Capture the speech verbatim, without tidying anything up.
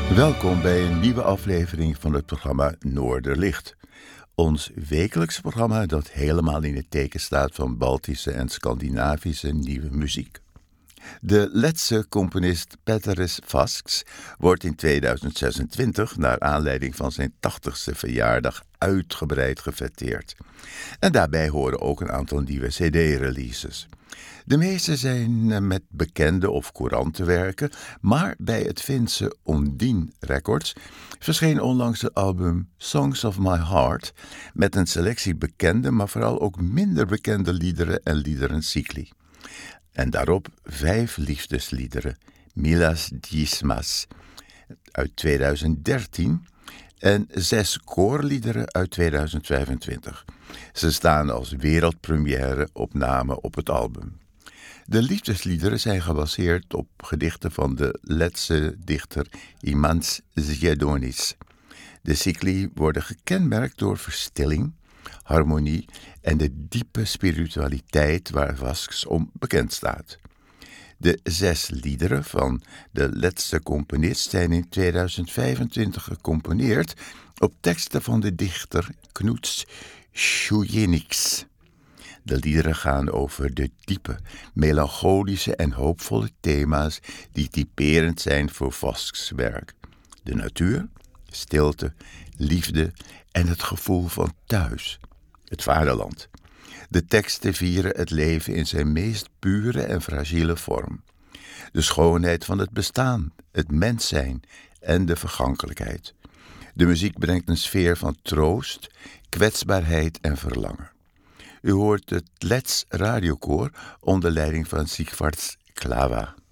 Welkom bij een nieuwe aflevering van het programma Noorderlicht. Ons wekelijks programma dat helemaal in het teken staat van Baltische en Scandinavische nieuwe muziek. De Letse componist Peteris Vasks wordt in tweeduizend zesentwintig naar aanleiding van zijn tachtigste verjaardag uitgebreid gefêteerd. En daarbij horen ook een aantal nieuwe cd-releases. De meeste zijn met bekende of courante werken, maar bij het Finse Undine Records verscheen onlangs het album Songs of My Heart met een selectie bekende, maar vooral ook minder bekende liederen en liederencycli. En daarop vijf liefdesliederen, Milas Diesmas uit tweeduizend dertien en zes koorliederen uit tweeduizend vijfentwintig. Ze staan als wereldpremière opname op het album. De liefdesliederen zijn gebaseerd op gedichten van de Letse dichter Imants Ziedonis. De cycli worden gekenmerkt door verstilling, harmonie en de diepe spiritualiteit waar Vasks om bekend staat. De zes liederen van de Letse componist zijn in tweeduizend vijfentwintig gecomponeerd op teksten van de dichter Knuts Sjujeniks. De liederen gaan over de diepe, melancholische en hoopvolle thema's die typerend zijn voor Vasks werk. De natuur, stilte, liefde en het gevoel van thuis, het vaderland. De teksten vieren het leven in zijn meest pure en fragiele vorm. De schoonheid van het bestaan, het mens zijn en de vergankelijkheid. De muziek brengt een sfeer van troost, kwetsbaarheid en verlangen. U hoort het Lets radiokoor onder leiding van Sigvards Klava.